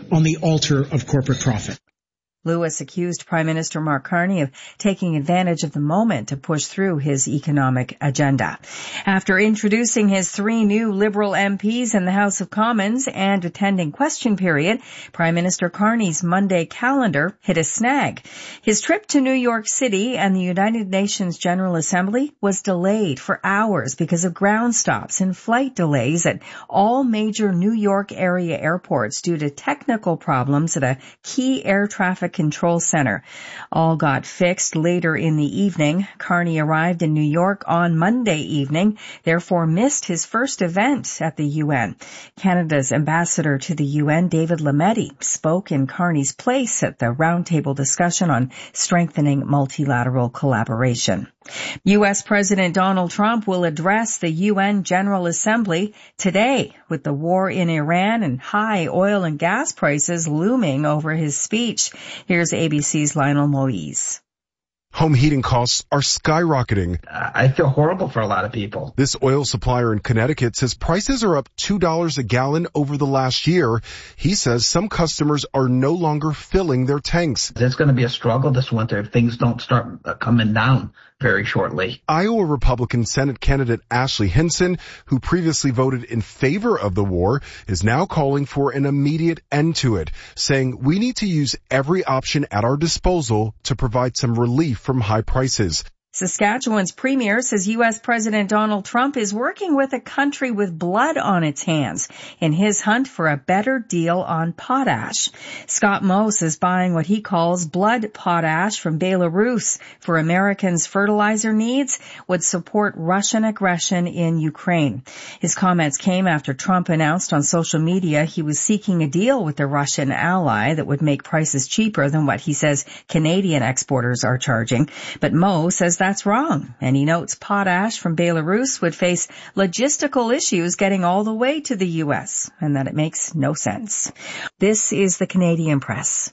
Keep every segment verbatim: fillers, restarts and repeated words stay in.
on the altar of corporate profit. Lewis accused Prime Minister Mark Carney of taking advantage of the moment to push through his economic agenda. After introducing his three new Liberal M Ps in the House of Commons and attending question period, Prime Minister Carney's Monday calendar hit a snag. His trip to New York City and the United Nations General Assembly was delayed for hours because of ground stops and flight delays at all major New York area airports due to technical problems at a key air traffic control center. All got fixed later in the evening. Carney arrived in New York on Monday evening, therefore missed his first event at the U N. Canada's ambassador to the U N, David Lametti, spoke in Carney's place at the roundtable discussion on strengthening multilateral collaboration. U S President Donald Trump will address the U N General Assembly today with the war in Iran and high oil and gas prices looming over his speech. Here's A B C's Lionel Moise. Home heating costs are skyrocketing. I feel horrible for a lot of people. This oil supplier in Connecticut says prices are up two dollars a gallon over the last year. He says some customers are no longer filling their tanks. It's going to be a struggle this winter if things don't start coming down very shortly. Iowa Republican Senate candidate Ashley Hinson, who previously voted in favor of the war, is now calling for an immediate end to it, saying we need to use every option at our disposal to provide some relief from high prices. Saskatchewan's premier says U S President Donald Trump is working with a country with blood on its hands in his hunt for a better deal on potash. Scott Moe is buying what he calls blood potash from Belarus for Americans' fertilizer needs, would support Russian aggression in Ukraine. His comments came after Trump announced on social media he was seeking a deal with the Russian ally that would make prices cheaper than what he says Canadian exporters are charging. But Moe says that That's wrong, and he notes potash from Belarus would face logistical issues getting all the way to the U S, and that it makes no sense. This is the Canadian Press.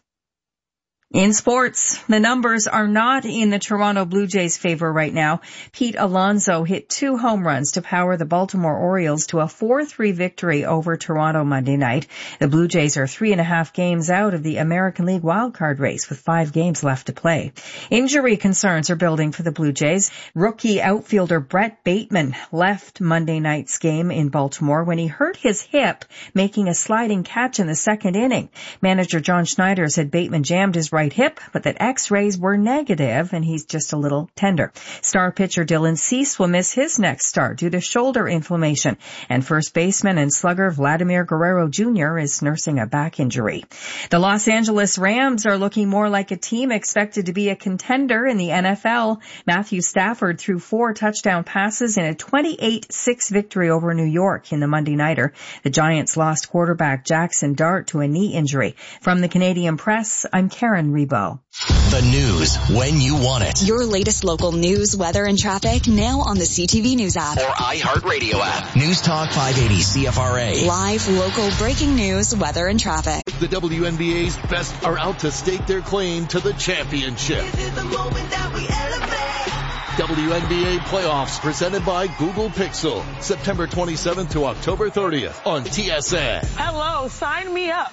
In sports, the numbers are not in the Toronto Blue Jays' favor right now. Pete Alonso hit two home runs to power the Baltimore Orioles to a four three victory over Toronto Monday night. The Blue Jays are three and a half games out of the American League wildcard race with five games left to play. Injury concerns are building for the Blue Jays. Rookie outfielder Brett Bateman left Monday night's game in Baltimore when he hurt his hip making a sliding catch in the second inning. Manager John Schneider said Bateman jammed his right hip, but that x-rays were negative and he's just a little tender. Star pitcher Dylan Cease will miss his next start due to shoulder inflammation, and first baseman and slugger Vladimir Guerrero Junior is nursing a back injury. The Los Angeles Rams are looking more like a team expected to be a contender in the N F L. Matthew Stafford threw four touchdown passes in a twenty-eight six victory over New York in the Monday nighter. The Giants lost quarterback Jackson Dart to a knee injury. From the Canadian Press, I'm Karen Rebo. The news when you want it. Your latest local news, weather, and traffic now on the C T V News app. Or iHeartRadio app. News Talk five eighty C F R A. Live, local, breaking news, weather, and traffic. The W N B A's best are out to stake their claim to the championship. This is the moment that we elevate. W N B A playoffs presented by Google Pixel. September twenty-seventh to October thirtieth on T S N. Hello, sign me up.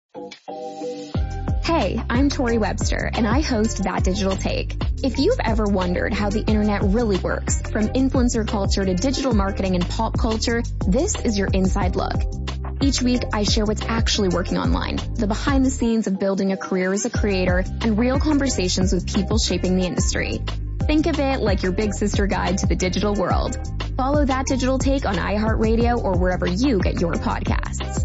Hey, I'm Tori Webster, and I host That Digital Take. If you've ever wondered how the internet really works, from influencer culture to digital marketing and pop culture, this is your inside look. Each week, I share what's actually working online, the behind the scenes of building a career as a creator, and real conversations with people shaping the industry. Think of it like your big sister guide to the digital world. Follow That Digital Take on iHeartRadio or wherever you get your podcasts.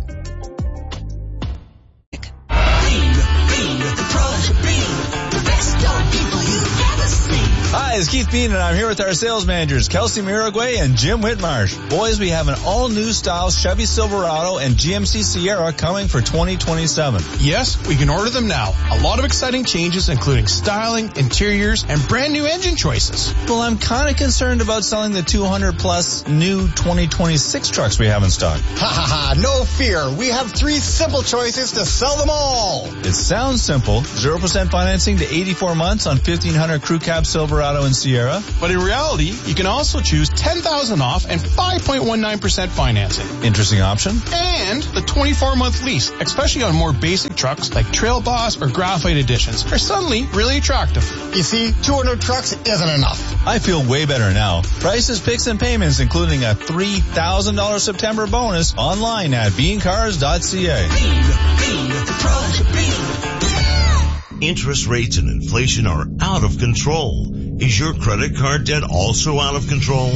Hi, it's Keith Bean, and I'm here with our sales managers, Kelsey Miragway and Jim Whitmarsh. Boys, we have an all-new style Chevy Silverado and G M C Sierra coming for twenty twenty-seven. Yes, we can order them now. A lot of exciting changes, including styling, interiors, and brand new engine choices. Well, I'm kind of concerned about selling the two hundred plus new twenty twenty-six trucks we have in stock. Ha ha ha, no fear. We have three simple choices to sell them all. It sounds simple. zero percent financing to eighty-four months on fifteen hundred Crew Cab Silverado in Sierra. But in reality, you can also choose ten thousand dollars off and five point one nine percent financing. Interesting option. And the twenty-four month lease, especially on more basic trucks like Trail Boss or Graphite Editions, are suddenly really attractive. You see, two hundred trucks isn't enough. I feel way better now. Prices, picks, and payments, including a three thousand dollars September bonus, online at bean cars dot c a. Interest rates and inflation are out of control. Is your credit card debt also out of control?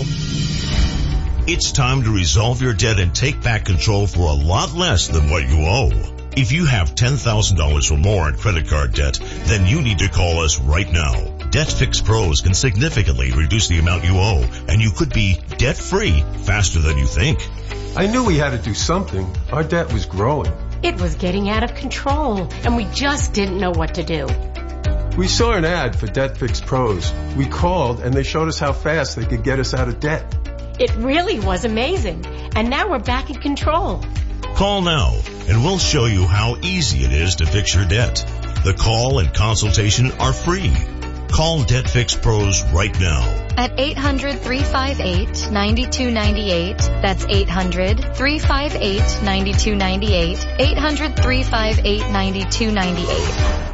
It's time to resolve your debt and take back control for a lot less than what you owe. If you have ten thousand dollars or more in credit card debt, then you need to call us right now. DebtFix Pros can significantly reduce the amount you owe, and you could be debt-free faster than you think. I knew we had to do something. Our debt was growing. It was getting out of control, and we just didn't know what to do. We saw an ad for DebtFix Pros. We called, and they showed us how fast they could get us out of debt. It really was amazing, and now we're back in control. Call now, and we'll show you how easy it is to fix your debt. The call and consultation are free. Call DebtFix Pros right now. At eight hundred, three five eight, nine two nine eight. That's eight hundred, three five eight, nine two nine eight. eight hundred, three five eight, nine two nine eight.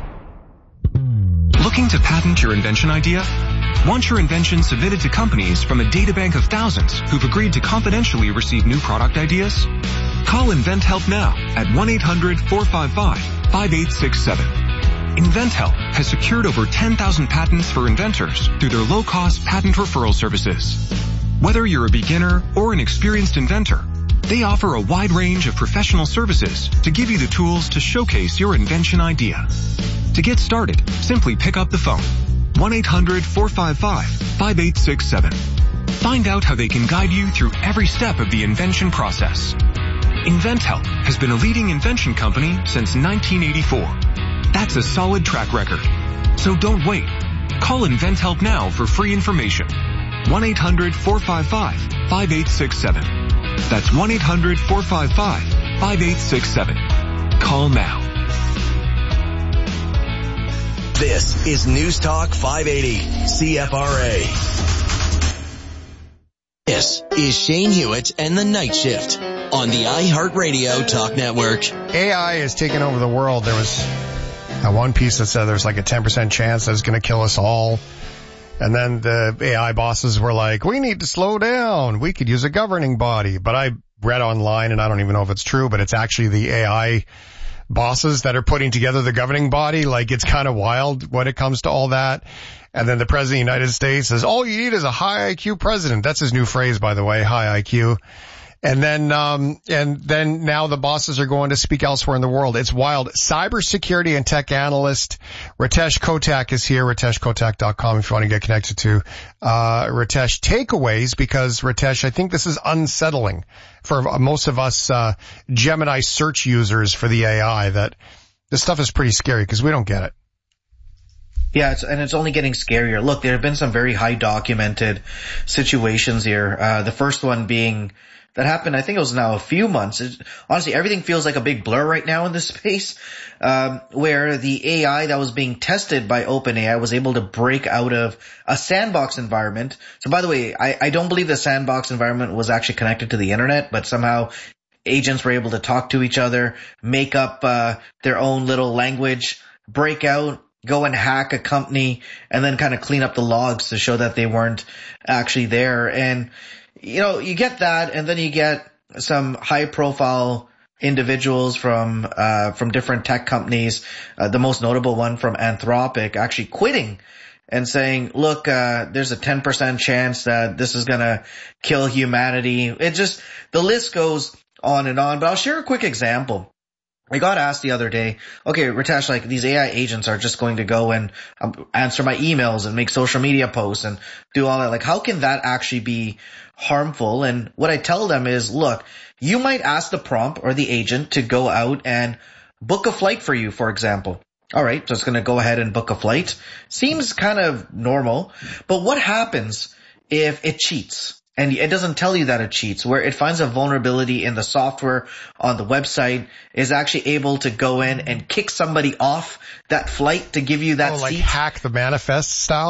Looking to patent your invention idea? Want your invention submitted to companies from a databank of thousands who've agreed to confidentially receive new product ideas? Call InventHelp now at one eight hundred, four five five, five eight six seven. InventHelp has secured over ten thousand patents for inventors through their low-cost patent referral services. Whether you're a beginner or an experienced inventor, they offer a wide range of professional services to give you the tools to showcase your invention idea. To get started, simply pick up the phone. one eight hundred, four five five, five eight six seven. Find out how they can guide you through every step of the invention process. InventHelp has been a leading invention company since nineteen eighty-four. That's a solid track record. So don't wait. Call InventHelp now for free information. one eight hundred, four five five, five eight six seven. That's one eight hundred, four five five, five eight six seven. Call now. This is News Talk five eighty C F R A. This is Shane Hewitt and the Night Shift on the iHeartRadio Talk Network. A I is taking over the world. There was uh, one piece that said there's like a ten percent chance that it's going to kill us all. And then the A I bosses were like, we need to slow down. We could use a governing body. But I read online, and I don't even know if it's true, but it's actually the A I bosses that are putting together the governing body. Like, it's kind of wild when it comes to all that. And then the president of the United States says, all you need is a high I Q president. That's his new phrase, by the way, high I Q. And then, um, and then now the bosses are going to speak elsewhere in the world. It's wild. Cybersecurity and tech analyst Ritesh Kotak is here. Ritesh Kotak dot com if you want to get connected to, uh, Ritesh. Takeaways, because Ritesh, I think this is unsettling for most of us, uh, Gemini search users for the A I, that this stuff is pretty scary because we don't get it. Yeah, it's, and it's only getting scarier. Look, there have been some very high documented situations here. Uh, the first one being that happened, I think it was now a few months. It, honestly, everything feels like a big blur right now in this space, um, where the A I that was being tested by OpenAI was able to break out of a sandbox environment. So by the way, I, I don't believe the sandbox environment was actually connected to the internet, but somehow agents were able to talk to each other, make up, uh, their own little language, break out, go and hack a company, and then kind of clean up the logs to show that they weren't actually there. And, you know, you get that, and then you get some high profile individuals from, uh, from different tech companies, uh, the most notable one from Anthropic actually quitting and saying, look, uh, there's a ten percent chance that this is gonna kill humanity. It just, the list goes on and on, but I'll share a quick example. I got asked the other day, okay, Ritesh, like these A I agents are just going to go and um, answer my emails and make social media posts and do all that. Like, how can that actually be harmful? And what I tell them is, look, you might ask the prompt or the agent to go out and book a flight for you, for example. All right, so it's going to go ahead and book a flight. Seems kind of normal. But what happens if it cheats? And it doesn't tell you that it cheats, where it finds a vulnerability in the software on the website, is actually able to go in and kick somebody off that flight to give you that oh, like seat. hack the manifest style?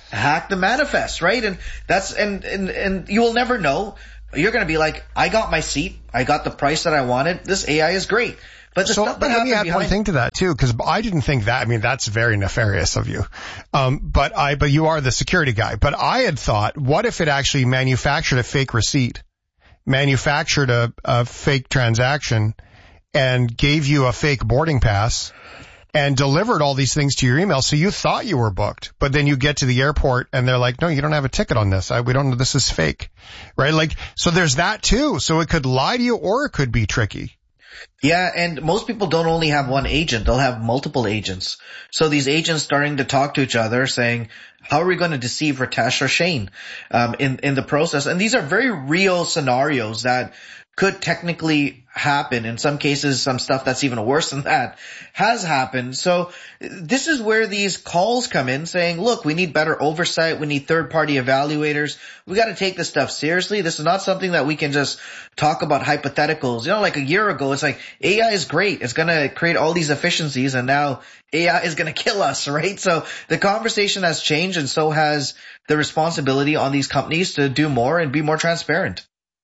hack the manifest, right? And that's, and, and, and you will never know. You're going to be like, I got my seat. I got the price that I wanted. This A I is great. But the so, stuff that but let me add behind- one thing to that too, because I didn't think that. I mean, that's very nefarious of you. Um, but I, but you are the security guy. But I had thought, what if it actually manufactured a fake receipt, manufactured a, a fake transaction, and gave you a fake boarding pass, and delivered all these things to your email, so you thought you were booked, but then you get to the airport and they're like, no, you don't have a ticket on this. I, we don't know, this is fake, right? Like, so there's that too. So it could lie to you or it could be tricky. Yeah, and most people don't only have one agent. They'll have multiple agents. So these agents starting to talk to each other saying, how are we going to deceive Ritesh or Shane um, in, in the process? And these are very real scenarios that could technically happen. In some cases, some stuff that's even worse than that has happened. So this is where these calls come in saying, look, we need better oversight. We need third-party evaluators. We got to take this stuff seriously. This is not something that we can just talk about hypotheticals. You know, like a year ago, it's like A I is great. It's going to create all these efficiencies, and now A I is going to kill us, right? So the conversation has changed, and so has the responsibility on these companies to do more and be more transparent.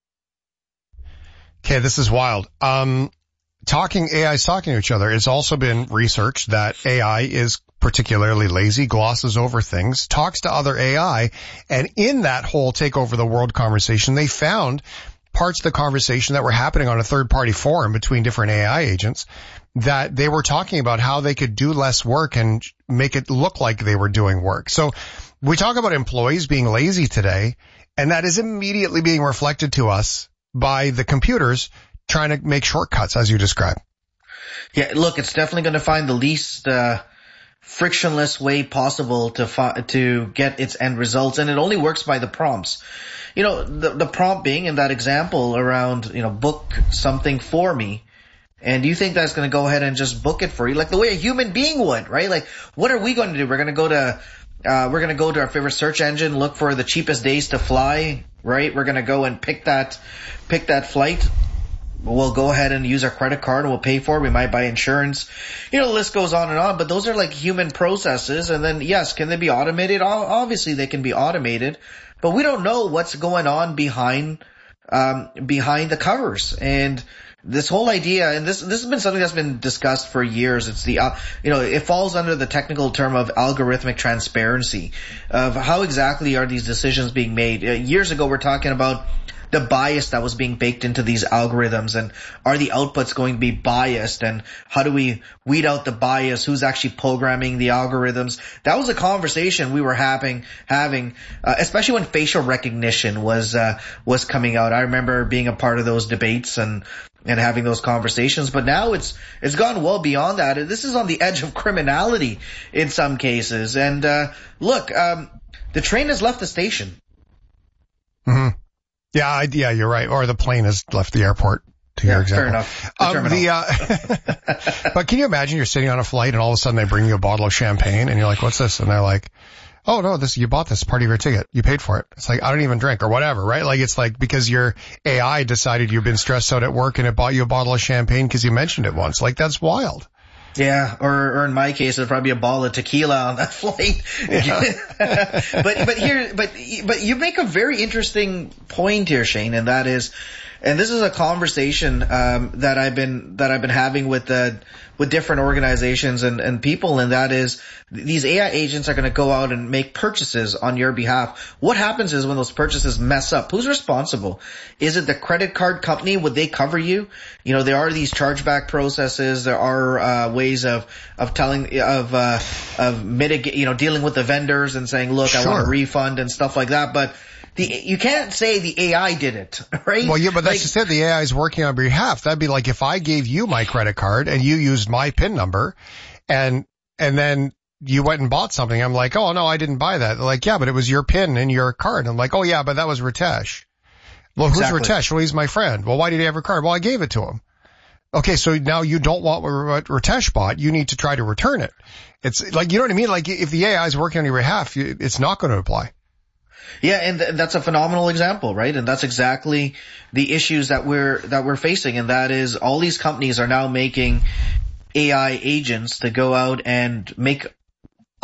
Okay, this is wild. Um, talking, A I's talking to each other. It's also been researched that A I is particularly lazy, glosses over things, talks to other A I, and in that whole take over the world conversation, they found parts of the conversation that were happening on a third-party forum between different A I agents that they were talking about how they could do less work and make it look like they were doing work. So we talk about employees being lazy today, and that is immediately being reflected to us by the computers trying to make shortcuts, as you described. Yeah, look, it's definitely going to find the least uh frictionless way possible to fi- to get its end results, and it only works by the prompts. You know, the the prompt being in that example around, you know, book something for me. And do you think that's going to go ahead and just book it for you, like the way a human being would, right? Like, what are we going to do? We're going to go to uh we're going to go to our favorite search engine, look for the cheapest days to fly, right? We're going to go and pick that pick that flight. We'll go ahead and use our credit card and we'll pay for it. We might buy insurance. You know, the list goes on and on, but those are like human processes. And then, yes, can they be automated? Obviously they can be automated, but we don't know what's going on behind, um, behind the covers. And this whole idea, and this, this has been something that's been discussed for years. It's the, uh, you know, it falls under the technical term of algorithmic transparency of how exactly are these decisions being made. Uh, years ago, we're talking about the bias that was being baked into these algorithms, and are the outputs going to be biased, and how do we weed out the bias? Who's actually programming the algorithms? That was a conversation we were having, having, uh, especially when facial recognition was, uh, was coming out. I remember being a part of those debates and, and having those conversations, but now it's, it's gone well beyond that. This is on the edge of criminality in some cases. And, uh, look, um, the train has left the station. Mm-hmm. Yeah, I, yeah, you're right. Or the plane has left the airport, to yeah, your example. Fair enough. The um, the, uh, but can you imagine you're sitting on a flight and all of a sudden they bring you a bottle of champagne and you're like, what's this? And they're like, oh no, this, you bought this part of your ticket. You paid for it. It's like, I don't even drink or whatever, right? Like, it's like because your A I decided you've been stressed out at work and it bought you a bottle of champagne because you mentioned it once. Like, that's wild. Yeah, or, or in my case, it'd probably be a bottle of tequila on that flight. Yeah. but, but here, but, but you make a very interesting point here, Shane, and that is, and this is a conversation, um, that I've been, that I've been having with, uh, with different organizations and, and people, and that is these A I agents are going to go out and make purchases on your behalf. What happens is when those purchases mess up, who's responsible? Is it the credit card company? Would they cover you? You know, there are these chargeback processes. There are, uh, ways of, of telling, of, uh, of mitigate, you know, dealing with the vendors and saying, look, sure. I want a refund and stuff like that. But The, you can't say the A I did it, right? Well, yeah, but that's like, just it. The A I is working on behalf. That'd be like if I gave you my credit card and you used my PIN number and, and then you went and bought something. I'm like, oh no, I didn't buy that. They're like, yeah, but it was your PIN and your card. I'm like, oh yeah, but that was Ritesh. Well, who's exactly. Ritesh? Well, he's my friend. Well, why did he have a card? Well, I gave it to him. Okay, so now you don't want what Ritesh bought. You need to try to return it. It's like, you know what I mean? Like if the A I is working on your behalf, it's not going to apply. Yeah, and th- that's a phenomenal example, right? And that's exactly the issues that we're that we're facing, and that is all these companies are now making A I agents to go out and make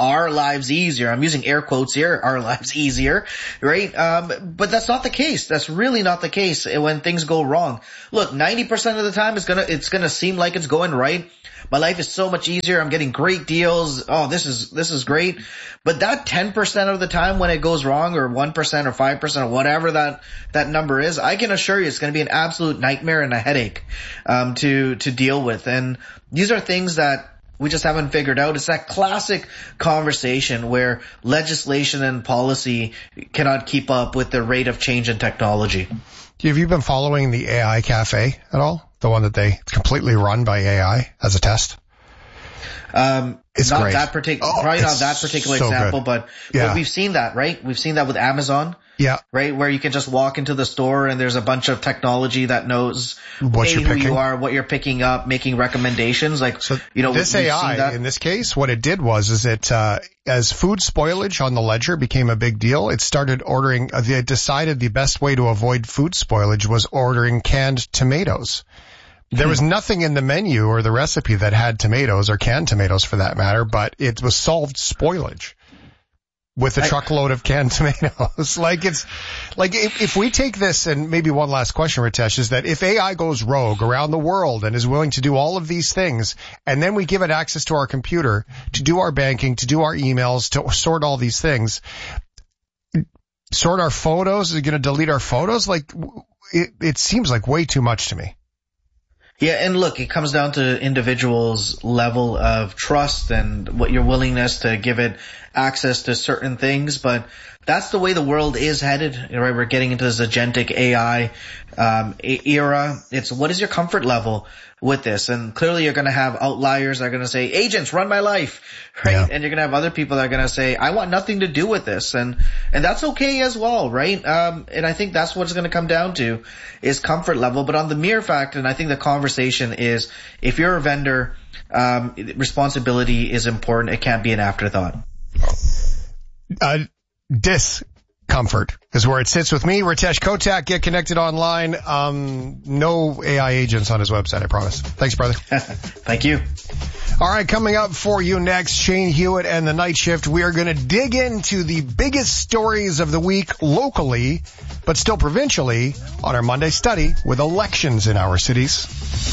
our lives easier. I'm using air quotes here, our lives easier, right? Um, but that's not the case. That's really not the case when things go wrong. Look, ninety percent of the time it's gonna, it's gonna seem like it's going right. My life is so much easier. I'm getting great deals. Oh, this is, this is great. But that ten percent of the time when it goes wrong, or one percent or five percent or whatever that, that number is, I can assure you it's going to be an absolute nightmare and a headache, um, to, to deal with. And these are things that we just haven't figured out. It's that classic conversation where legislation and policy cannot keep up with the rate of change in technology. Have you been following the A I Cafe at all? The one that they completely run by A I as a test? Um, it's not great. that particular, oh, probably not that particular so example, good. but, yeah. but we've seen that, right? We've seen that with Amazon. Yeah. Right? Where you can just walk into the store and there's a bunch of technology that knows what A, you're who picking. you are, what you're picking up, making recommendations. Like, so you know, this we've A I, seen that. in this case, what it did was, is it, uh, as food spoilage on the ledger became a big deal, it started ordering, uh, they decided the best way to avoid food spoilage was ordering canned tomatoes. There was nothing in the menu or the recipe that had tomatoes, or canned tomatoes for that matter, but it was solved spoilage with a I, truckload of canned tomatoes. Like it's, like if, if we take this, and maybe one last question, Ritesh, is that if A I goes rogue around the world and is willing to do all of these things, and then we give it access to our computer to do our banking, to do our emails, to sort all these things, sort our photos, is it going to delete our photos? Like it, it seems like way too much to me. Yeah, and look, it comes down to individuals' level of trust and what your willingness to give it access to certain things, but that's the way the world is headed, right? We're getting into this agentic A I um era. It's what is your comfort level with this? And clearly you're going to have outliers that are going to say, agents, run my life, right? Yeah. And you're going to have other people that are going to say, I want nothing to do with this. And, and that's okay as well, right? Um, and I think that's what it's going to come down to is comfort level. But on the mere fact, and I think the conversation is, if you're a vendor, um, responsibility is important. It can't be an afterthought. Uh, discomfort is where it sits with me, Ritesh Kotak. Get connected online. Um, no A I agents on his website, I promise. Thanks, brother. Thank you. All right, coming up for you next, Shane Hewitt and the Night Shift. We are going to dig into the biggest stories of the week locally, but still provincially, on our Monday study with elections in our cities.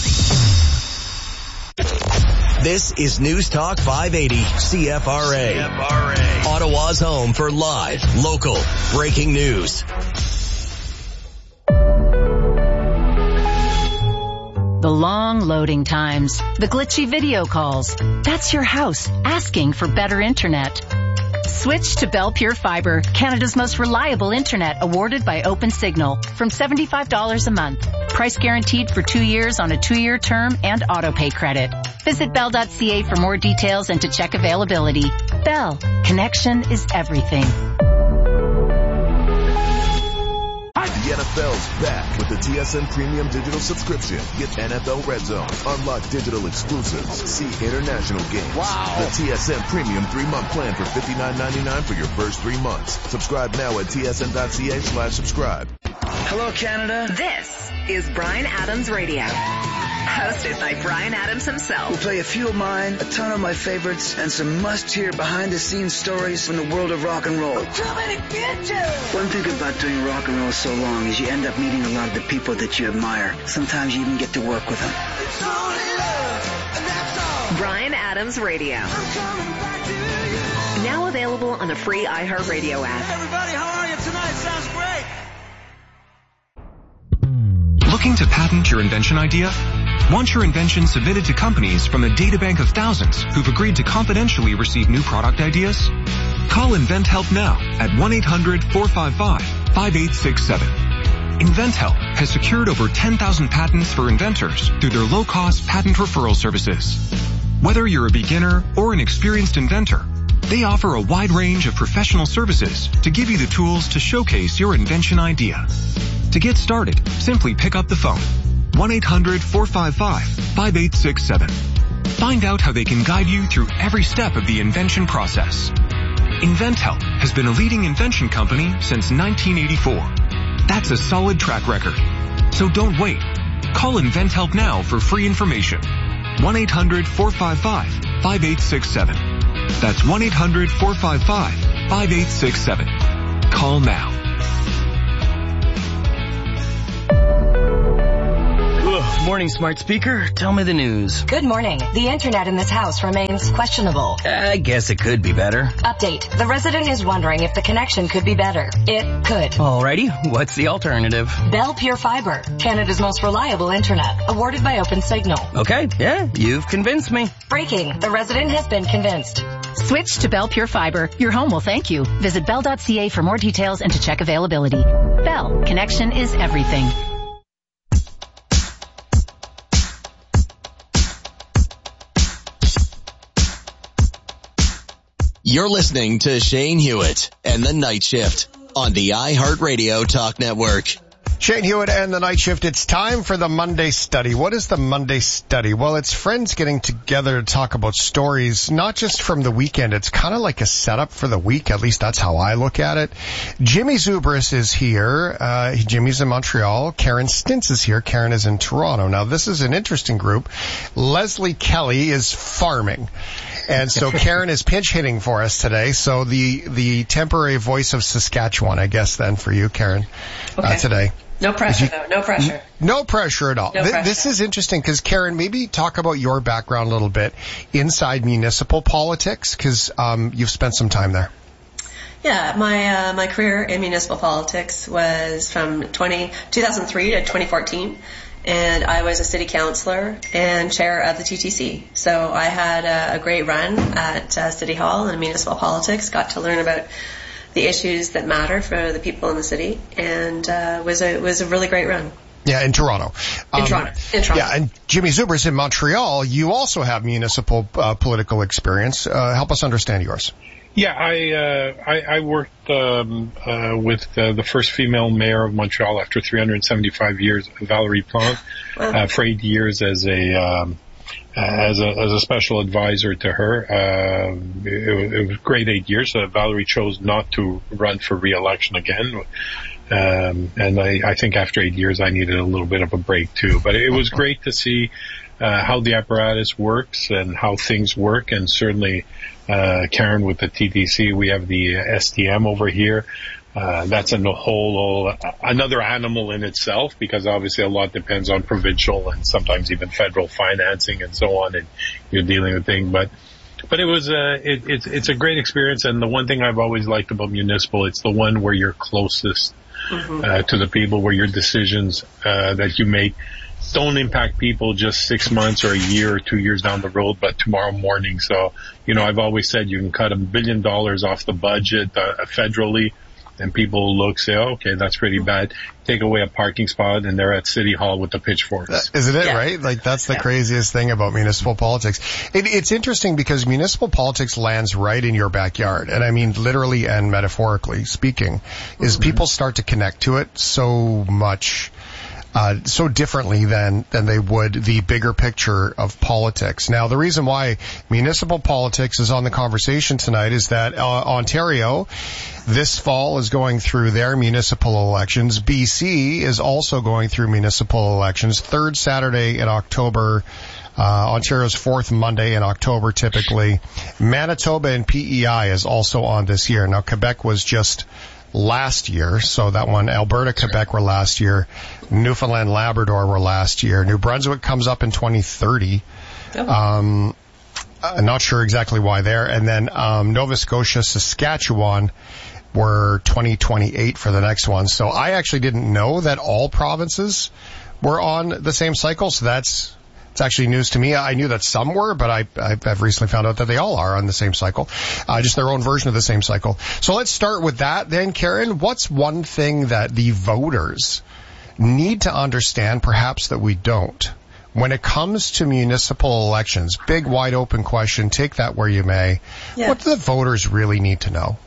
This is News Talk five eighty C F R A. C F R A. Ottawa's home for live, local, breaking news. The long loading times, the glitchy video calls. That's your house asking for better internet. Switch to Bell Pure Fiber, Canada's most reliable internet, awarded by OpenSignal, from seventy-five dollars a month. Price guaranteed for two years on a two-year term and auto-pay credit. Visit bell dot c a for more details and to check availability. Bell, connection is everything. The N F L's back with the T S N Premium Digital Subscription. Get N F L Red Zone, unlock digital exclusives, see international games. Wow. The T S N Premium three-month plan for fifty-nine ninety-nine for your first three months. Subscribe now at T S N dot C A slash subscribe. Hello, Canada. This is Bryan Adams Radio. Hosted by Bryan Adams himself. We'll play a few of mine, a ton of my favorites, and some must-hear behind-the-scenes stories from the world of rock and roll. One thing about doing rock and roll so long is you end up meeting a lot of the people that you admire. Sometimes you even get to work with them. Bryan Adams Radio. Now available on the free iHeartRadio app. Everybody, how are you tonight? Sounds great. Looking to patent your invention idea? Want your invention submitted to companies from a databank of thousands who've agreed to confidentially receive new product ideas? Call InventHelp now at one eight hundred four five five five eight six seven. InventHelp has secured over ten thousand patents for inventors through their low-cost patent referral services. Whether you're a beginner or an experienced inventor, they offer a wide range of professional services to give you the tools to showcase your invention idea. To get started, simply pick up the phone. one eight hundred four five five five eight six seven. Find out how they can guide you through every step of the invention process. InventHelp has been a leading invention company since nineteen eighty-four. That's a solid track record. So don't wait. Call InventHelp now for free information. one eight hundred four five five five eight six seven. That's one eight hundred four five five five eight six seven. Call now. Ugh, morning, smart speaker. Tell me the news. Good morning. The internet in this house remains questionable. I guess it could be better. Update. The resident is wondering if the connection could be better. It could. Alrighty. What's the alternative? Bell Pure Fiber, Canada's most reliable internet, awarded by OpenSignal. Okay. Yeah, you've convinced me. Breaking. The resident has been convinced. Switch to Bell Pure Fiber. Your home will thank you. Visit bell dot c a for more details and to check availability. Bell. Connection is everything. You're listening to Shane Hewitt and the Night Shift on the iHeartRadio Talk Network. Shane Hewitt and the Night Shift. It's time for the Monday Study. What is the Monday Study? Well, it's friends getting together to talk about stories, not just from the weekend. It's kind of like a setup for the week. At least that's how I look at it. Jimmy Zubris is here. Uh, Jimmy's in Montreal. Karen Stintz is here. Karen is in Toronto. Now, this is an interesting group. Leslie Kelly is farming. And so Karen is pinch hitting for us today. So the, the temporary voice of Saskatchewan, I guess, then for you, Karen, okay. uh, today. No pressure, you, though. No pressure. No pressure at all. No Th- pressure. This is interesting because, Karen, maybe talk about your background a little bit inside municipal politics because um, you've spent some time there. Yeah, my uh, my career in municipal politics was from twenty, two thousand three to twenty fourteen. And I was a city councillor and chair of the T T C. So I had a, a great run at uh, City Hall and municipal politics, got to learn about the issues that matter for the people in the city, and uh, was a was a really great run. Yeah, in Toronto. In um, Toronto. In Toronto. Yeah, and Jimmy Zubris in Montreal, you also have municipal uh, political experience. Uh, help us understand yours. Yeah, I uh, I, I worked um, uh, with uh, the first female mayor of Montreal after three hundred seventy-five years, Valérie Plante, uh, for eight years as a um, as a as a special advisor to her. Uh, it, it was great eight years. Uh, Valérie chose not to run for re-election again. Um, and I, I think after eight years, I needed a little bit of a break too. But it was great to see uh, how the apparatus works and how things work, and certainly. Uh, Karen with the T T C, we have the S T M over here. Uh, that's a whole, another animal in itself because obviously a lot depends on provincial and sometimes even federal financing and so on, and you're dealing with things. But, but it was, uh, it, it's, it's a great experience. And the one thing I've always liked about municipal, it's the one where you're closest, mm-hmm. uh, to the people, where your decisions, uh, that you make don't impact people just six months or a year or two years down the road, but tomorrow morning. So, you know, I've always said you can cut a billion dollars off the budget uh, federally, and people look, say, oh, okay, that's pretty bad. Take away a parking spot, and they're at City Hall with the pitchforks. Isn't it, yeah. right? Like, that's the yeah. craziest thing about municipal politics. It, it's interesting because municipal politics lands right in your backyard. And I mean, literally and metaphorically speaking, is mm-hmm. people start to connect to it so much Uh, so differently than, than they would the bigger picture of politics. Now, the reason why municipal politics is on the conversation tonight is that uh, Ontario this fall is going through their municipal elections. B C is also going through municipal elections. Third Saturday in October, uh, Ontario's fourth Monday in October typically. Manitoba and P E I is also on this year. Now, Quebec was just last year, so that one, Alberta, Quebec were last year, Newfoundland, Labrador were last year. New Brunswick comes up in twenty thirty. Oh. Um, I'm not sure exactly why there. And then um, Nova Scotia, Saskatchewan were twenty twenty-eight for the next one. So I actually didn't know that all provinces were on the same cycle, so that's It's actually news to me. I knew that some were, but I, I've recently found out that they all are on the same cycle, uh, just their own version of the same cycle. So let's start with that then, Karen. What's one thing that the voters need to understand, perhaps that we don't, when it comes to municipal elections? Big, wide open question. Take that where you may. Yeah. What do the voters really need to know?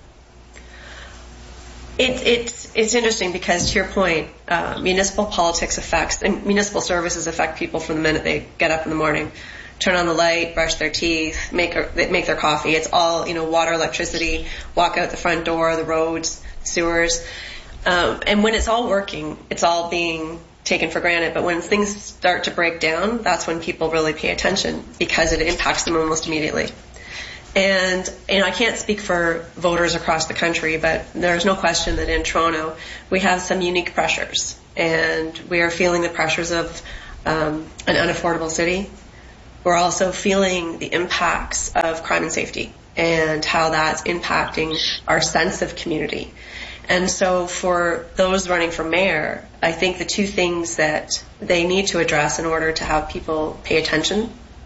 It, it's it's interesting because, to your point, uh, municipal politics affects, and municipal services affect people from the minute they get up in the morning, turn on the light, brush their teeth, make a, make their coffee. It's all, you know, water, electricity, walk out the front door, the roads, sewers. Um, and when it's all working, it's all being taken for granted. But when things start to break down, that's when people really pay attention because it impacts them almost immediately. And, you know, I can't speak for voters across the country, but there's no question that in Toronto we have some unique pressures. And we are feeling the pressures of um, an unaffordable city. We're also feeling the impacts of crime and safety and how that's impacting our sense of community. And so for those running for mayor, I think the two things that they need to address in order to have people pay attention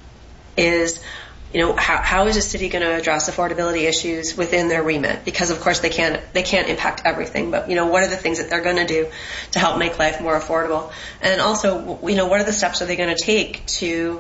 is, you know, how, how is a city going to address affordability issues within their remit? Because of course they can't, they can't impact everything, but, you know, what are the things that they're going to do to help make life more affordable? And also, you know, what are the steps are they going to take to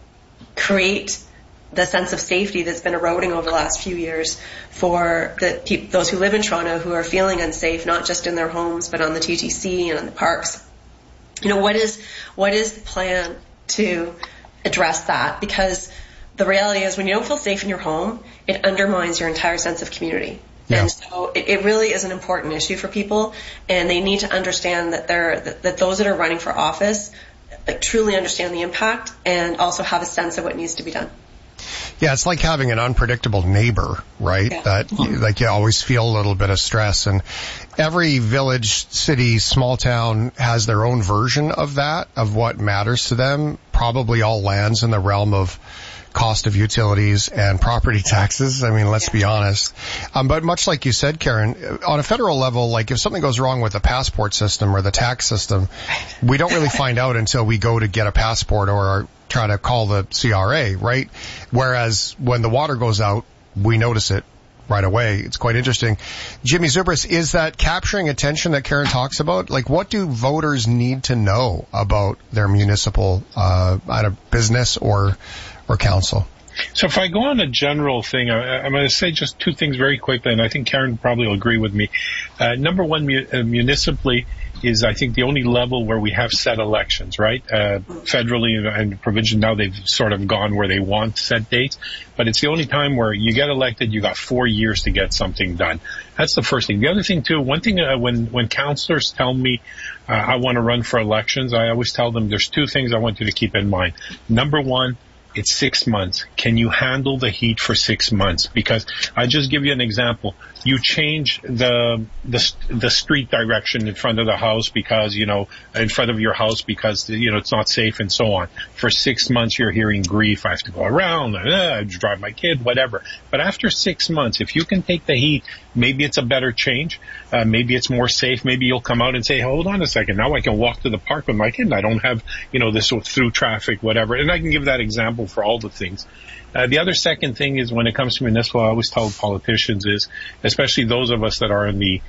create the sense of safety that's been eroding over the last few years for the pe- those who live in Toronto who are feeling unsafe, not just in their homes, but on the T T C and on the parks? You know, what is, what is the plan to address that? Because the reality is when you don't feel safe in your home, it undermines your entire sense of community. Yeah. And so it, it really is an important issue for people, and they need to understand that they're, that, that those that are running for office like truly understand the impact and also have a sense of what needs to be done. Yeah, it's like having an unpredictable neighbor, right? Yeah. That, like, you always feel a little bit of stress. And every village, city, small town has their own version of that, of what matters to them. Probably all lands in the realm of cost of utilities and property taxes. I mean, let's be honest. Um, but much like you said, Karen, on a federal level, like if something goes wrong with the passport system or the tax system, we don't really find out until we go to get a passport or try to call the C R A, right? Whereas when the water goes out, we notice it right away. It's quite interesting. Jimmy Zubris, is that capturing attention that Karen talks about? Like, what do voters need to know about their municipal, uh, either business or, or council? So if I go on a general thing, I, I'm going to say just two things very quickly, and I think Karen probably will agree with me. Uh, number one, mu- uh, municipally is, I think, the only level where we have set elections, right? Uh, federally and, and provincially, now they've sort of gone where they want set dates, but it's the only time where you get elected, you got four years to get something done. That's the first thing. The other thing, too, one thing, uh, when, when counselors tell me uh, I want to run for elections, I always tell them there's two things I want you to keep in mind. Number one, it's six months. Can you handle the heat for six months? Because I just give you an example. You change the, the, the street direction in front of the house because, you know, in front of your house because, you know, it's not safe and so on. For six months, you're hearing grief. I have to go around, uh, drive my kid, whatever. But after six months, if you can take the heat, maybe it's a better change. Uh, maybe it's more safe. Maybe you'll come out and say, hold on a second. Now I can walk to the park with my kid and I don't have, you know, this through traffic, whatever. And I can give that example for all the things. Uh, the other second thing is when it comes to municipal, I always tell politicians is, especially those of us that are in the,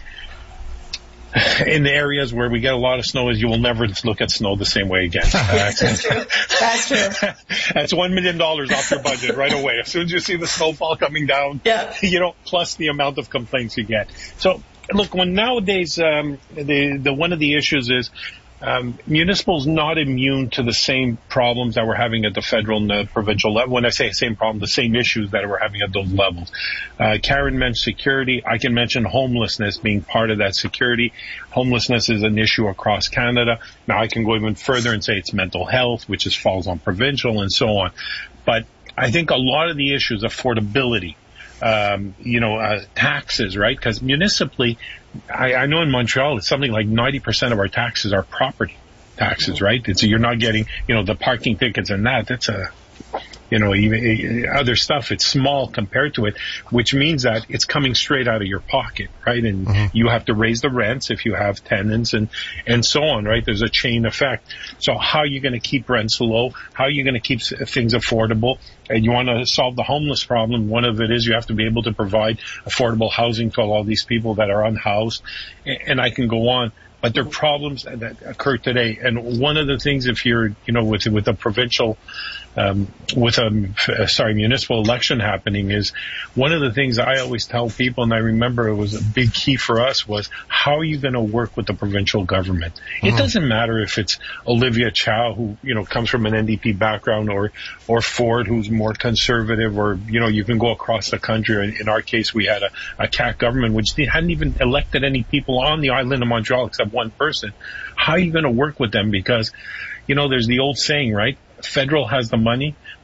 in the areas where we get a lot of snow, is you will never look at snow the same way again. Uh, That's true. That's true. That's one million dollars off your budget right away. As soon as you see the snowfall coming down, yeah. you know, plus the amount of complaints you get. So look, when nowadays, um, the, the, one of the issues is, Um, municipal's not immune to the same problems that we're having at the federal and the provincial level. When I say same problem, the same issues that we're having at those levels. Uh, Karen mentioned security. I can mention homelessness being part of that security. Homelessness is an issue across Canada. Now I can go even further and say it's mental health, which is falls on provincial and so on. But I think a lot of the issues, affordability, um, you know, uh, taxes, right? Because municipally, I, I know in Montreal, it's something like ninety percent of our taxes are property taxes, right? It's, you're not getting, you know, the parking tickets and that. That's a, you know, even other stuff. It's small compared to it, which means that it's coming straight out of your pocket, right? And mm-hmm. you have to raise the rents if you have tenants and, and so on, right? There's a chain effect. So how are you going to keep rents low? How are you going to keep things affordable? And you want to solve the homeless problem. One of it is you have to be able to provide affordable housing to all these people that are unhoused. And I can go on. But there are problems that occur today. And one of the things, if you're, you know, with, with a provincial, um, with a, sorry, municipal election happening, is one of the things I always tell people, and I remember it was a big key for us, was how are you going to work with the provincial government? Mm-hmm. It doesn't matter if it's Olivia Chow, who, you know, comes from an N D P background, or, or Ford, who's more conservative, or, you know, you can go across the country. In our case, we had a, a C A C government, which hadn't even elected any people on the island of Montreal except one person. How are you going to work with them? Because, you know, there's the old saying, right? Federal has the money,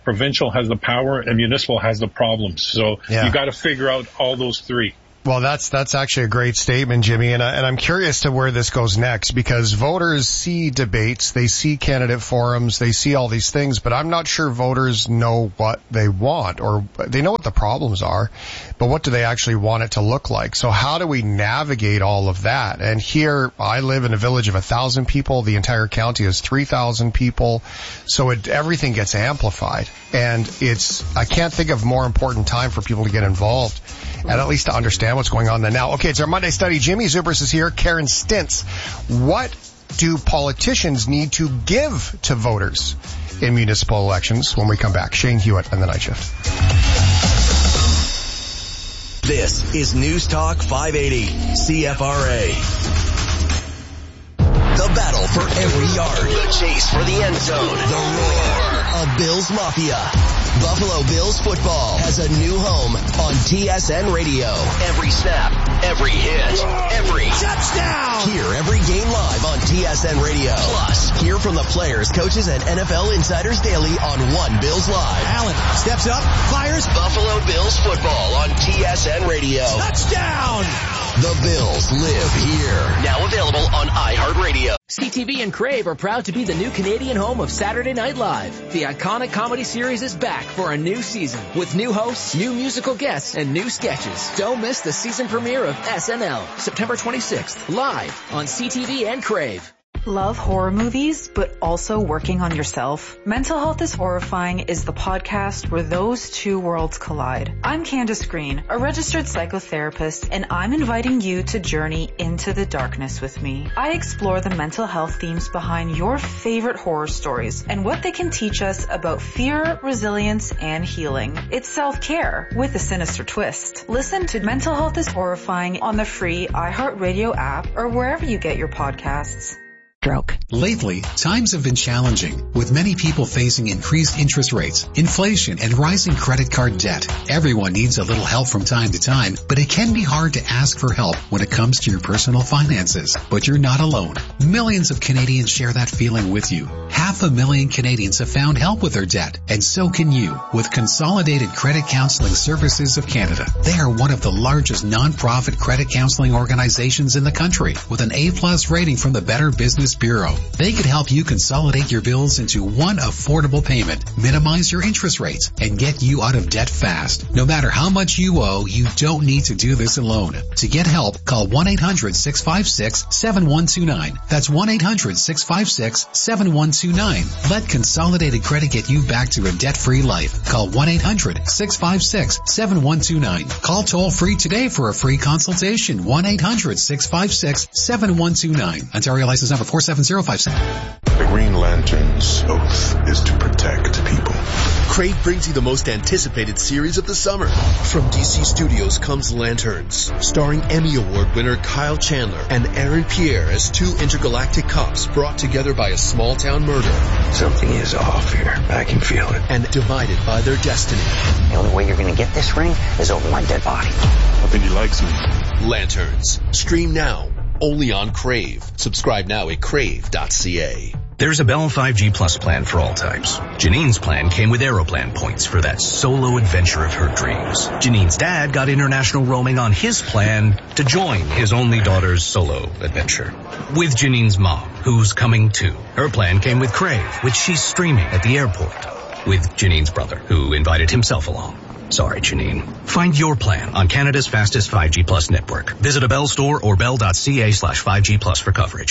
provincial has the power and municipal has the problems. So Yeah. you got to figure out all those three. Well, that's that's actually a great statement, Jimmy, and, I, and I'm curious to where this goes next, because voters see debates, they see candidate forums, they see all these things, but I'm not sure voters know what they want, or they know what the problems are, but what do they actually want it to look like? So how do we navigate all of that? And here, I live in a village of a thousand people, the entire county is three thousand people, so it, everything gets amplified, and it's, I can't think of more important time for people to get involved, and at least to understand what's going on there now. Okay, it's our Monday study. Jimmy Zubris is here. Karen Stintz. What do politicians need to give to voters in municipal elections? When we come back, Shane Hewitt and the Night Shift. This is News Talk five eighty C F R A. The battle for every yard. The chase for the end zone. The roar of Bills Mafia. Buffalo Bills football has a new home on T S N Radio. Every snap, every hit, every touchdown. Hear every game live on T S N Radio. Plus, hear from the players, coaches, and N F L insiders daily on One Bills Live. Allen steps up, fires. Buffalo Bills football on T S N Radio. Touchdown. The Bills live here. Now available on iHeartRadio. C T V and Crave are proud to be the new Canadian home of Saturday Night Live. The iconic comedy series is back for a new season with new hosts, new musical guests, and new sketches. Don't miss the season premiere of S N L, September twenty-sixth, live on C T V and Crave. Love horror movies, but also working on yourself? Mental Health is Horrifying is the podcast where those two worlds collide. I'm Candace Green, a registered psychotherapist, and I'm inviting you to journey into the darkness with me. I explore the mental health themes behind your favorite horror stories and what they can teach us about fear, resilience, and healing. It's self-care with a sinister twist. Listen to Mental Health is Horrifying on the free iHeartRadio app or wherever you get your podcasts. Stroke. Lately, times have been challenging, with many people facing increased interest rates, inflation, and rising credit card debt. Everyone needs a little help from time to time, but it can be hard to ask for help when it comes to your personal finances. But you're not alone. Millions of Canadians share that feeling with you. Half a million Canadians have found help with their debt, and so can you with Consolidated Credit Counseling Services of Canada. They are one of the largest non-profit credit counseling organizations in the country, with an A-plus rating from the Better Business Bureau. They could help you consolidate your bills into one affordable payment, minimize your interest rates, and get you out of debt fast. No matter how much you owe, you don't need to do this alone. To get help, call one eight hundred six five six seven one two nine. That's one eight hundred six five six seven one two nine. Let Consolidated Credit get you back to a debt-free life. Call one eight hundred six five six seven one two nine. Call toll free today for a free consultation. one eight hundred six five six seven one two nine. Ontario license number four seven zero five seven. The Green Lantern's oath is to protect people. Crave brings you the most anticipated series of the summer. From D C Studios comes Lanterns, starring Emmy Award winner Kyle Chandler and Aaron Pierre as two intergalactic cops brought together by a small-town murder. Something is off here. I can feel it. And divided by their destiny. The only way you're going to get this ring is over my dead body. I think he likes me. Lanterns. Stream now. Only on Crave. Subscribe now at crave dot c a. There's a Bell five G Plus plan for all types. Janine's plan came with Aeroplan points for that solo adventure of her dreams. Janine's dad got international roaming on his plan to join his only daughter's solo adventure. With Janine's mom, who's coming too. Her plan came with Crave, which she's streaming at the airport. With Janine's brother, who invited himself along. Sorry, Janine. Find your plan on Canada's fastest five G Plus network. Visit a Bell store or bell dot c a slash five G plus for coverage.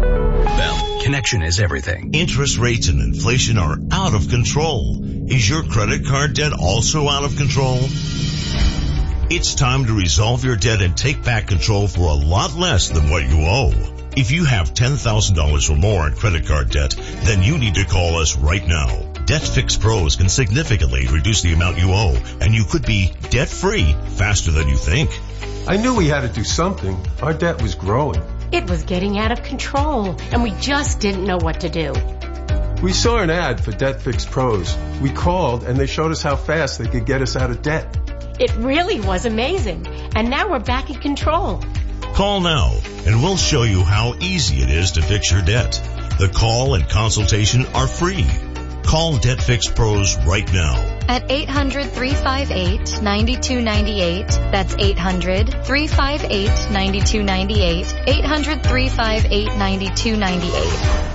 Bell. Connection is everything. Interest rates and inflation are out of control. Is your credit card debt also out of control? It's time to resolve your debt and take back control for a lot less than what you owe. If you have ten thousand dollars or more in credit card debt, then you need to call us right now. DebtFix Pros can significantly reduce the amount you owe, and you could be debt-free faster than you think. I knew we had to do something. Our debt was growing. It was getting out of control, and we just didn't know what to do. We saw an ad for DebtFix Pros. We called, and they showed us how fast they could get us out of debt. It really was amazing, and now we're back in control. Call now, and we'll show you how easy it is to fix your debt. The call and consultation are free. Call Debt Fix Pros right now. At eight hundred, three five eight, nine two nine eight. That's eight hundred, three five eight, nine two nine eight. eight hundred, three five eight, nine two nine eight.